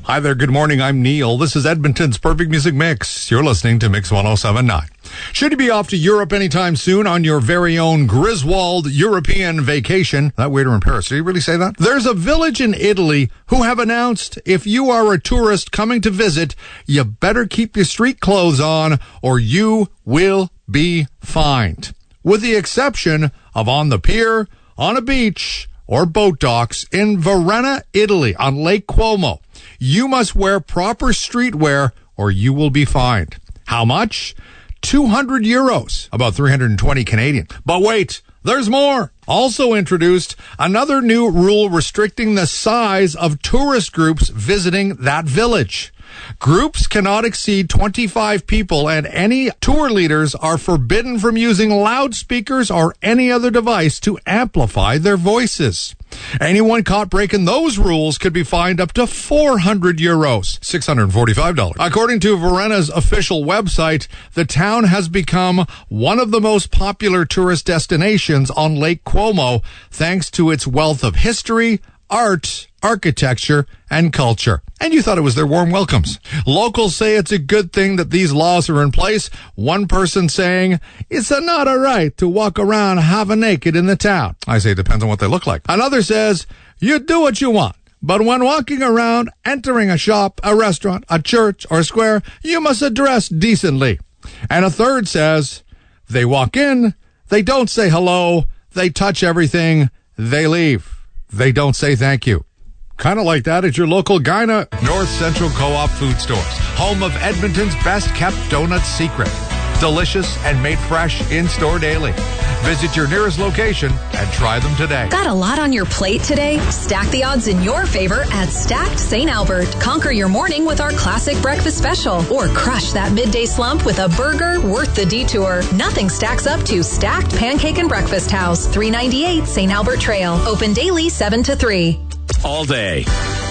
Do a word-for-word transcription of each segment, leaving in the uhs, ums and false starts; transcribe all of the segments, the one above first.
Hi there, good morning, I'm Neil. This is Edmonton's Perfect Music Mix. You're listening to Mix one oh seven point nine. Should you be off to Europe anytime soon on your very own Griswold European vacation? That waiter in Paris, did he really say that? There's a village in Italy who have announced if you are a tourist coming to visit, you better keep your street clothes on or you will be fined. With the exception of on the pier, on a beach, or boat docks in Varenna, Italy, on Lake Como. You must wear proper streetwear or you will be fined. How much? two hundred euros, about three hundred twenty Canadian. But wait, there's more. Also introduced another new rule restricting the size of tourist groups visiting that village. Groups cannot exceed twenty-five people, and any tour leaders are forbidden from using loudspeakers or any other device to amplify their voices. Anyone caught breaking those rules could be fined up to four hundred euros, six hundred forty-five dollars. According to Varenna's official website, the town has become one of the most popular tourist destinations on Lake Como thanks to its wealth of history, art, architecture, and culture. And you thought it was their warm welcomes. Locals say it's a good thing that these laws are in place. One person saying, it's not a right to walk around half naked in the town. I say it depends on what they look like. Another says, you do what you want. But when walking around, entering a shop, a restaurant, a church, or square, you must address decently. And a third says, they walk in, they don't say hello, they touch everything, they leave. They don't say thank you. Kind of like that at your local Guyana North Central Co-op food stores, home of Edmonton's best-kept donut secret. Delicious and made fresh in-store daily. Visit your nearest location and try them today. Got a lot on your plate today? Stack the odds in your favor at Stacked Saint Albert. Conquer your morning with our classic breakfast special or crush that midday slump with a burger worth the detour. Nothing stacks up to Stacked Pancake and Breakfast House, three ninety-eight Saint Albert Trail. Open daily seven to three. All day.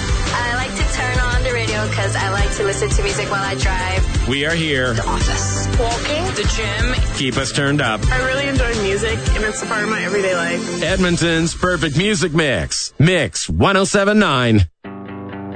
I like to turn on the radio because I like to listen to music while I drive. We are here. The office. Walking. The gym. Keep us turned up. I really enjoy music, and it's a part of my everyday life. Edmonton's Perfect Music Mix. Mix one oh seven point nine.